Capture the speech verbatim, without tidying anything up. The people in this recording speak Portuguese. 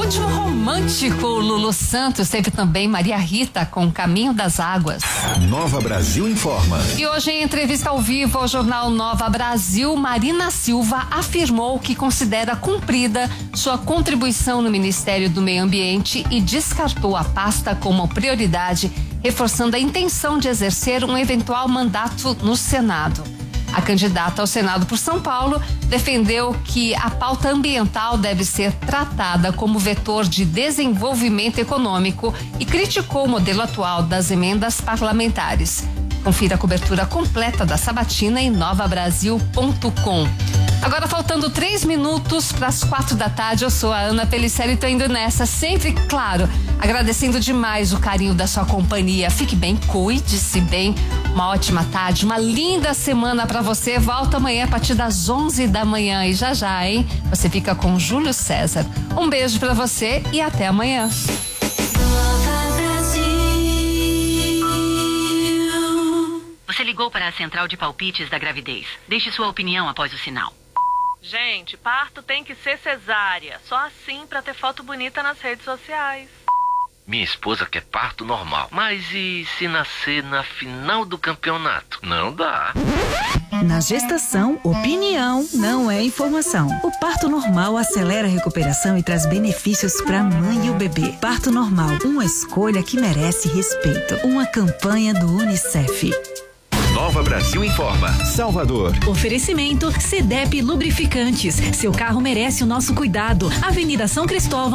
ritmo romântico, Lulu Santos, teve também Maria Rita com Caminho das Águas. Nova Brasil informa. E hoje, em entrevista ao vivo ao jornal Nova Brasil, Marina Silva afirmou que considera cumprida sua contribuição no Ministério do Meio Ambiente e descartou a pasta como prioridade, reforçando a intenção de exercer um eventual mandato no Senado. A candidata ao Senado por São Paulo defendeu que a pauta ambiental deve ser tratada como vetor de desenvolvimento econômico e criticou o modelo atual das emendas parlamentares. Confira a cobertura completa da sabatina em nova brasil ponto com. Agora, faltando três minutos para as quatro da tarde, eu sou a Ana Pellicelli e tô indo nessa, sempre, claro, agradecendo demais o carinho da sua companhia. Fique bem, cuide-se bem, uma ótima tarde, uma linda semana para você. Volta amanhã a partir das onze da manhã e já já, hein? Você fica com Júlio César. Um beijo para você e até amanhã. Você ligou para a central de palpites da gravidez. Deixe sua opinião após o sinal. Gente, parto tem que ser cesárea. Só assim pra ter foto bonita nas redes sociais. Minha esposa quer parto normal. Mas e se nascer na final do campeonato? Não dá. Na gestação, opinião não é informação. O parto normal acelera a recuperação e traz benefícios para a mãe e o bebê. Parto normal, uma escolha que merece respeito. Uma campanha do Unicef. Nova Brasil informa. Salvador. Oferecimento C D E P Lubrificantes. Seu carro merece o nosso cuidado. Avenida São Cristóvão.